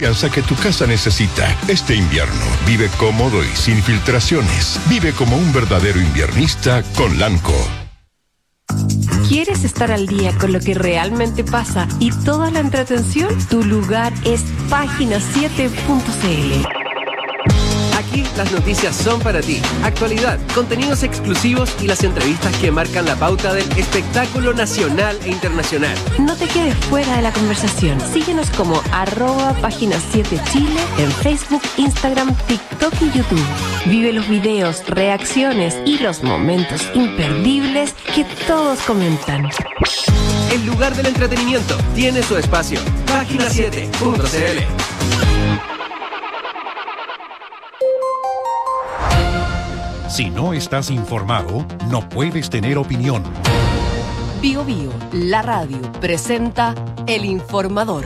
confianza que tu casa necesita. Este invierno, vive cómodo y sin filtraciones. Vive como un verdadero inviernista con Lanco. ¿Quieres estar al día con lo que realmente pasa y toda la entretención? Tu lugar es página7.cl. Aquí las noticias son para ti. Actualidad, contenidos exclusivos y las entrevistas que marcan la pauta del espectáculo nacional e internacional. No te quedes fuera de la conversación. Síguenos como @página7chile en Facebook, Instagram, TikTok y YouTube. Vive los videos, reacciones y los momentos imperdibles que todos comentan. El lugar del entretenimiento tiene su espacio. Página7.cl. Si no estás informado, no puedes tener opinión. Bio Bio, la radio, presenta El Informador.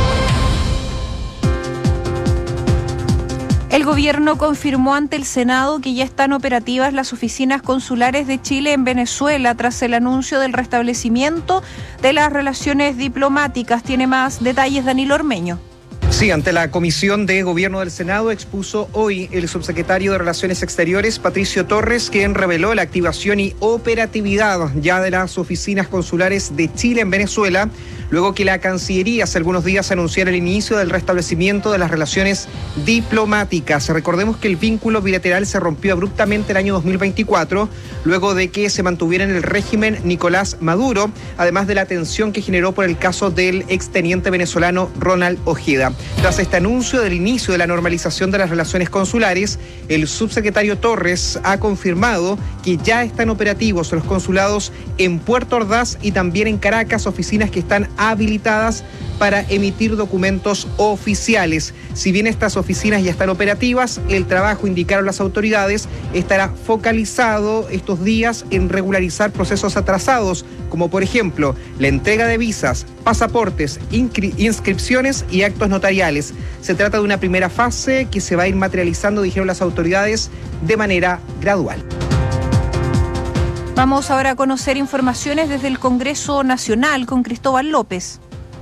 El gobierno confirmó ante el Senado que ya están operativas las oficinas consulares de Chile en Venezuela tras el anuncio del restablecimiento de las relaciones diplomáticas. Tiene más detalles Danilo Ormeño. Sí, ante la Comisión de Gobierno del Senado expuso hoy el subsecretario de Relaciones Exteriores, Patricio Torres, quien reveló la activación y operatividad ya de las oficinas consulares de Chile en Venezuela, luego que la Cancillería hace algunos días anunciara el inicio del restablecimiento de las relaciones diplomáticas. Recordemos que el vínculo bilateral se rompió abruptamente el año 2024, luego de que se mantuviera en el régimen Nicolás Maduro, además de la tensión que generó por el caso del exteniente venezolano Ronald Ojeda. Tras este anuncio del inicio de la normalización de las relaciones consulares, el subsecretario Torres ha confirmado que ya están operativos los consulados en Puerto Ordaz y también en Caracas, oficinas que están habilitadas para emitir documentos oficiales. Si bien estas oficinas ya están operativas, el trabajo, indicaron las autoridades, estará focalizado estos días en regularizar procesos atrasados, como por ejemplo la entrega de visas, pasaportes, inscripciones y actos notariales. Se trata de una primera fase que se va a ir materializando, dijeron las autoridades, de manera gradual. Vamos ahora a conocer informaciones desde el Congreso Nacional con Cristóbal López.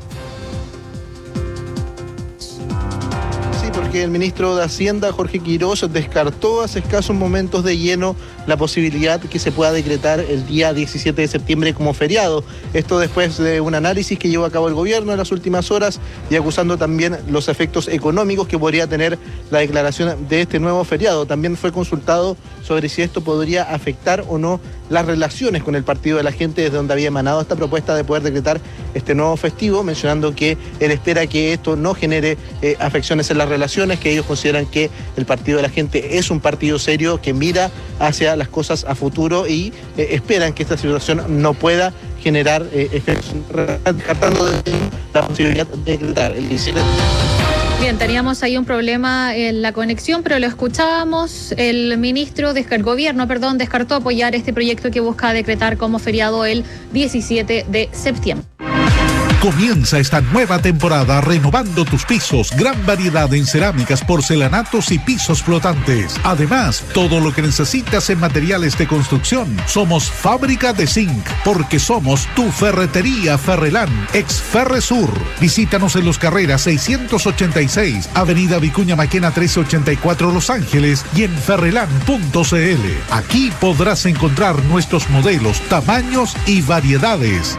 Porque el ministro de Hacienda, Jorge Quirós, descartó hace escasos momentos de lleno la posibilidad que se pueda decretar el día 17 de septiembre como feriado. Esto después de un análisis que llevó a cabo el gobierno en las últimas horas y acusando también los efectos económicos que podría tener la declaración de este nuevo feriado. También fue consultado sobre si esto podría afectar o no las relaciones con el Partido de la Gente, desde donde había emanado esta propuesta de poder decretar este nuevo festivo, mencionando que él espera que esto no genere afecciones en las relaciones, que ellos consideran que el Partido de la Gente es un partido serio que mira hacia las cosas a futuro y esperan que esta situación no pueda generar efectos, descartando la posibilidad de decretar el 17. Bien, teníamos ahí un problema en la conexión, pero lo escuchábamos. El gobierno descartó apoyar este proyecto que busca decretar como feriado el 17 de septiembre. Comienza esta nueva temporada renovando tus pisos. Gran variedad en cerámicas, porcelanatos y pisos flotantes. Además, todo lo que necesitas en materiales de construcción. Somos Fábrica de Zinc, porque somos tu ferretería Ferrelán, ex Ferresur. Visítanos en Los Carreras 686, Avenida Vicuña Maquena 1384 Los Ángeles y en ferrelán.cl. Aquí podrás encontrar nuestros modelos, tamaños y variedades.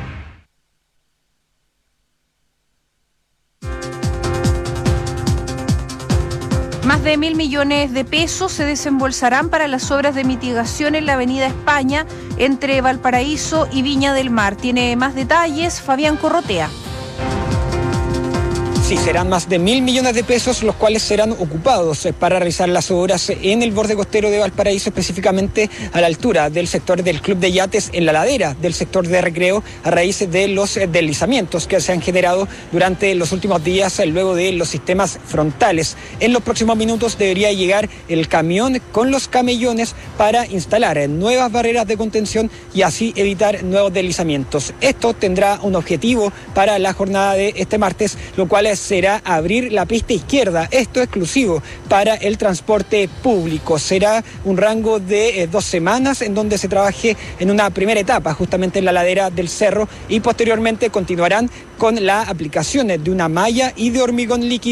Más de 1.000 millones de pesos se desembolsarán para las obras de mitigación en la Avenida España entre Valparaíso y Viña del Mar. Tiene más detalles Fabián Corrotea. Sí, serán más de 1.000 millones de pesos los cuales serán ocupados para realizar las obras en el borde costero de Valparaíso, específicamente a la altura del sector del Club de Yates, en la ladera del sector de recreo, a raíz de los deslizamientos que se han generado durante los últimos días luego de los sistemas frontales. En los próximos minutos debería llegar el camión con los camellones para instalar nuevas barreras de contención y así evitar nuevos deslizamientos. Esto tendrá un objetivo para la jornada de este martes, lo cual será abrir la pista izquierda, esto exclusivo para el transporte público. Será un rango de 2 semanas en donde se trabaje en una primera etapa justamente en la ladera del cerro y posteriormente continuarán con la aplicación de una malla y de hormigón líquido